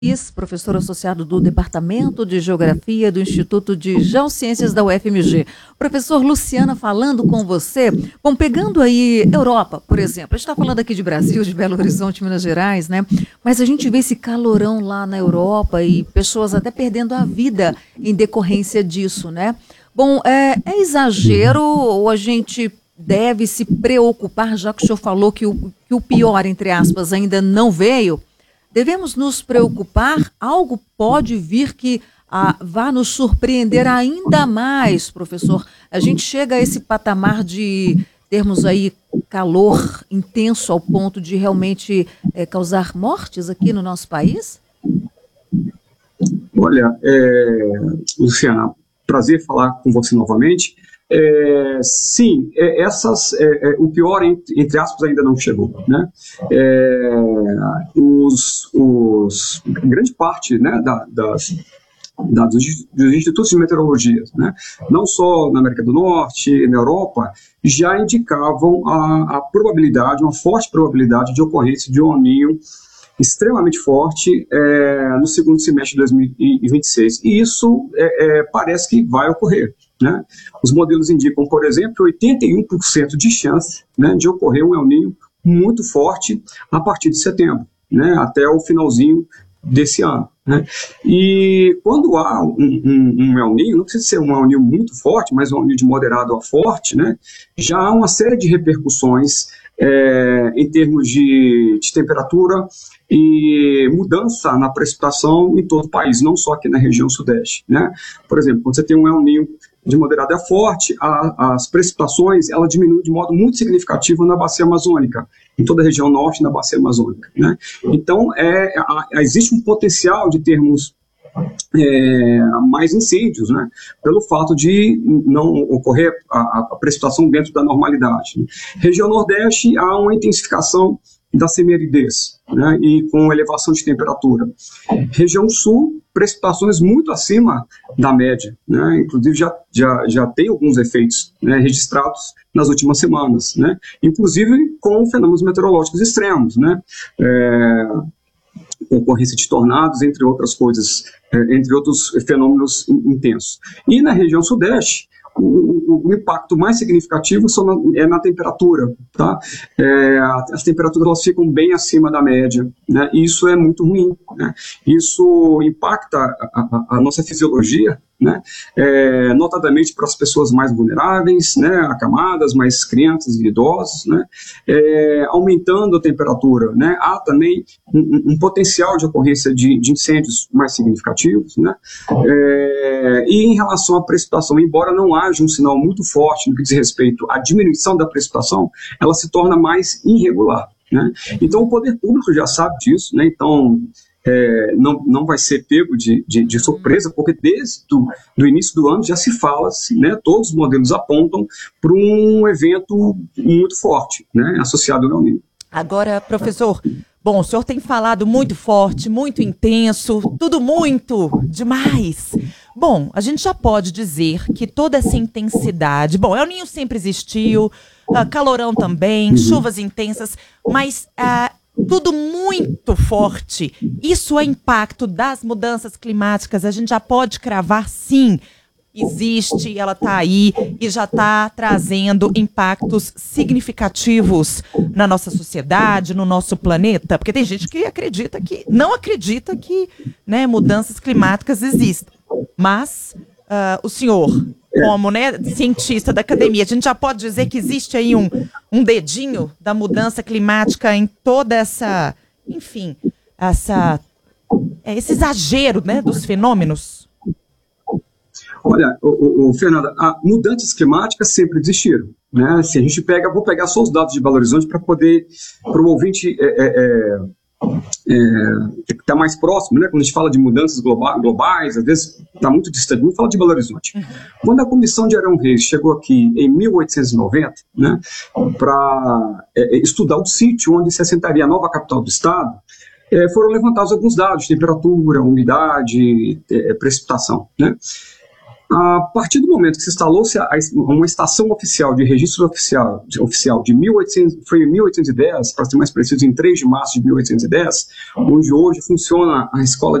Professor associado do Departamento de Geografia do Instituto de Geociências da UFMG. Professor Luciana, falando com você, bom, pegando aí Europa, por exemplo, a gente está falando aqui de Brasil, de Belo Horizonte, Minas Gerais, né? Mas a gente vê esse calorão lá na Europa e pessoas até perdendo a vida em decorrência disso, né? Bom, é exagero ou a gente deve se preocupar, já que o senhor falou que o pior, entre aspas, ainda não veio? Devemos nos preocupar? Algo pode vir que vá nos surpreender ainda mais, professor? A gente chega a esse patamar de termos aí calor intenso ao ponto de realmente causar mortes aqui no nosso país? Olha, Luciana, prazer falar com você novamente. Sim, o pior, entre aspas, ainda não chegou, né? Grande parte, né, dos institutos de meteorologia, né, não só na América do Norte, na Europa, já indicavam a probabilidade, uma forte probabilidade de ocorrência de um El Niño extremamente forte no segundo semestre de 2026. E isso parece que vai ocorrer, né? Os modelos indicam, por exemplo, 81% de chance, né, de ocorrer um El Niño muito forte a partir de setembro, né, até o finalzinho desse ano, né? E quando há um El Niño, não precisa ser um El Niño muito forte, mas um El Niño de moderado a forte, né, já há uma série de repercussões em termos de temperatura e mudança na precipitação em todo o país, não só aqui na região sudeste, né? Por exemplo, quando você tem um El Niño de moderado a forte, as precipitações ela diminuem de modo muito significativo na bacia amazônica, em toda a região norte, na bacia amazônica, né? Então, existe um potencial de termos mais incêndios, né, pelo fato de não ocorrer a precipitação dentro da normalidade, né? Região Nordeste, há uma intensificação da semiaridez, né, e com elevação de temperatura. Região Sul, precipitações muito acima da média, né, inclusive já tem alguns efeitos, né, registrados nas últimas semanas, né, inclusive com fenômenos meteorológicos extremos, né, ocorrência de tornados, entre outras coisas, entre outros fenômenos intensos. E na região Sudeste, o impacto mais significativo é na temperatura, tá? As temperaturas elas ficam bem acima da média, né? E isso é muito ruim, né? Isso impacta a nossa fisiologia, né? Notadamente para as pessoas mais vulneráveis, né? Acamadas, mais crianças e idosos, né? Aumentando a temperatura, né? Há também um potencial de ocorrência de incêndios mais significativos, né? E em relação à precipitação, embora não haja um sinal muito forte no que diz respeito à diminuição da precipitação, ela se torna mais irregular, né? Então o poder público já sabe disso, né? Então não vai ser pego de surpresa, porque desde o início do ano já se fala, né, todos os modelos apontam para um evento muito forte, né, associado ao El Niño. Agora, professor, bom, o senhor tem falado muito forte, muito intenso, tudo muito demais. Bom, a gente já pode dizer que toda essa intensidade... Bom, El Niño sempre existiu, calorão também, chuvas intensas, mas tudo muito forte. Isso é impacto das mudanças climáticas. A gente já pode cravar, sim, existe, ela está aí e já está trazendo impactos significativos na nossa sociedade, no nosso planeta, porque tem gente que não acredita que, né, mudanças climáticas existem. Mas o senhor, como, né, cientista da academia, a gente já pode dizer que existe aí um dedinho da mudança climática em toda essa, enfim, esse exagero, né, dos fenômenos? Olha, Fernanda, mudanças climáticas sempre existiram, né? Se a gente vou pegar só os dados de Belo Horizonte para o ouvinte que está mais próximo, né? Quando a gente fala de mudanças globais, às vezes está muito distante, vamos falar de Belo Horizonte. Quando a Comissão de Arão Reis chegou aqui em 1890, né, para estudar o sítio onde se assentaria a nova capital do estado, foram levantados alguns dados de temperatura, umidade, precipitação, né? A partir do momento que se instalou-se uma estação oficial de registro oficial de 1810, para ser mais preciso, em 3 de março de 1810, onde hoje funciona a escola